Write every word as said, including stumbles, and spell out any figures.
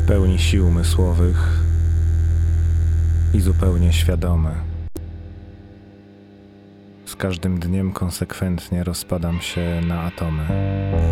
pełni sił umysłowych i zupełnie świadomy. Z każdym dniem konsekwentnie rozpadam się na atomy.